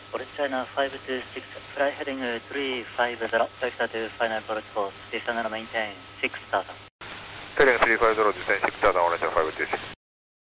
Orange China 526, fly heading 350, vector to final approach course, descend and maintain 6000. Heading 350, descend 6000, Orange China 526.